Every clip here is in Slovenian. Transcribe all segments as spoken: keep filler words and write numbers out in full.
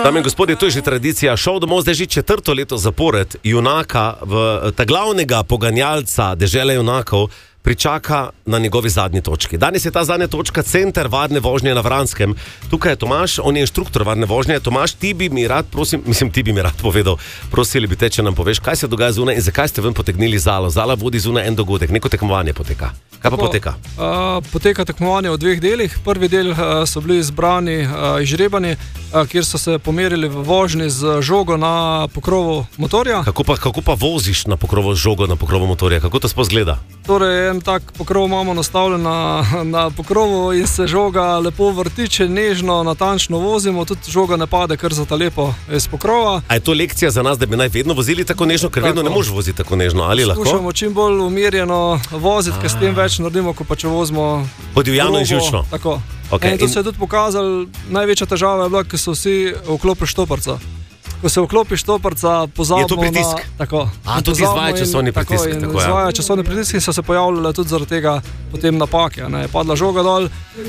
Dame in gospodje, to je že tradicija. Šov domov zdaj že četrto leto zapored junaka, v, ta glavnega poganjalca dežele junakov, pričaka na njegovi zadnji točki. Danes je ta zadnja točka center varne vožnje na Vranskem. Tukaj je Tomaž, on je inštruktor varne vožnje. Tomaž, ti bi mi rad, prosim, mislim, ti bi mi rad povedal, prosili bi te, če nam poveš, kaj se dogaja zunaj in zakaj ste ven potegnili Zalo. Zala vodi zunaj en dogodek, neko tekmovanje poteka. Kaj pa poteka? Uh, poteka tekmovanje v dveh delih. Prvi del uh, so bili izbrani, uh, izžrebani, uh, kjer so se pomerili v vožnji z žogo na pokrovu motorja. Kako pa, kako pa voziš na pokrovu z žogo na pokrovu motorja? Kako to sploh izgleda? Torej, en tak pokrov imamo nastavljen na, na pokrovu in se žoga lepo vrtiče, nežno, natančno vozimo, tudi žoga ne pade kar za ta lepo iz pokrova. A je to lekcija za nas, da bi naj vedno vozili tako nežno, ker tako. Vedno ne možeš voziti tako nežno, ali lahko? Skušamo čim bolj umirjeno voziti, ker s tem več naredimo, ko pa če vozimo podivjano in živčno. Tako. Okay. In to in... se je tudi pokazalo, največja težava je bila, ker so vsi vklopili štoparca. Ko se vklopi štoparca, pozabimo je to pritisk. Na... Tako. A, tudi izvaja časovni pritisk. Tako, tako, izvaja časovni pritisk in so se pojavljale tudi zaradi tega potem napake. Ne. Je padla žoga dol,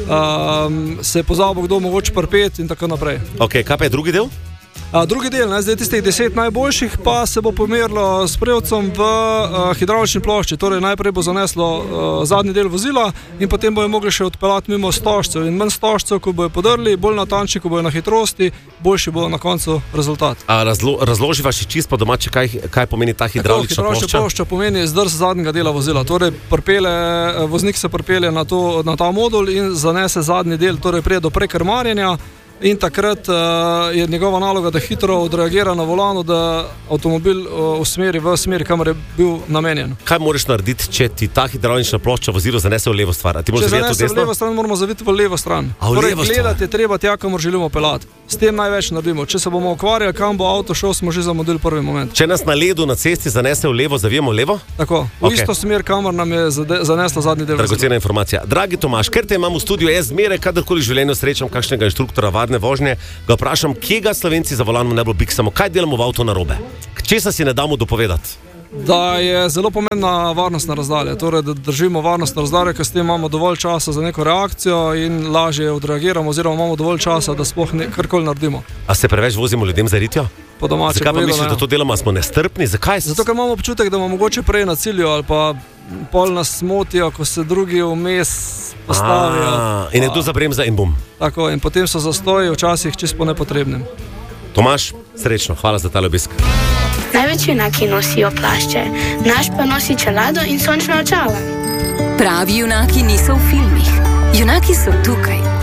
um, se je pozabil, kdo mogoče prpet in tako naprej. Ok, kaj pa je drugi del? A, drugi del, ne, zdaj tistih deset najboljših, pa se bo pomerilo s prevcem v uh, hidravlični plošči. Torej, najprej bo zaneslo uh, zadnji del vozila in potem bojo mogli še odpeljati mimo stožcev. In manj stožcev, ko bojo podrli, bolj natančni, ko bojo na hitrosti, boljši bo na koncu rezultat. A razlo, razloživa še čisto po domače, kaj, kaj pomeni ta hidravlična Tako, plošča? Plošča pomeni zdrs zadnjega dela vozila. Torej, prpele, voznik se pripelje na, to, na ta modul in zanese zadnji del, torej prije do prekrmarjenja. In takrat uh, je njegova naloga, da hitro odreagira na volanu, da avtomobil uh, usmeri v smer, kamor je bil namenjen. Kaj moraš narediti, če ti ta hidravlična plošča vozilo zanese v levo stran? Če zanese v levo stran, moramo zaviti v levo stran. A, v torej, levo gledati je treba tja, kamor želimo pelati. S tem največ naredimo. Če se bomo ukvarjali, kam bo avto šel, smo že zamudili prvi moment. Če nas na ledu na cesti zanese v levo, zavijemo v levo? Tako, v okay. isto smer, kamor nam je zanesla zadnji del. Dragocena informacija. Dragi Tomaž, ker te imam v studiu, jaz zmeraj, kadarkoli v življenju srečam kakšnega inštruktora varne vožnje, ga vprašam, kje ga Slovenci za volanom najbolj biksamo, kaj delamo v avtu narobe? Česa si ne damo dopovedati? Da je zelo pomembna varnostna razdalja, torej da držimo varnostno razdaljo, ker s tem imamo dovolj časa za neko reakcijo in lažje odreagiramo, oziroma imamo dovolj časa, da sploh ne, karkoli naredimo. A se preveč vozimo ljudem za ritjo? Po domače Zakaj pa povedano, misliš, da to delamo, smo nestrpni? Zakaj? Zato, ker imamo občutek, da bomo mogoče prej na cilju ali pa pol nas motijo, ko se drugi vmes postavijo. A, in je tu zabremza in bum. Tako, in potem so zastoji včasih čisto po nepotrebnem. Tomaž, srečno, hvala za tale obisk. Največ junaki nosijo plašče, naš pa nosi čelado in sončna očala. Pravi junaki niso v filmih, junaki so tukaj.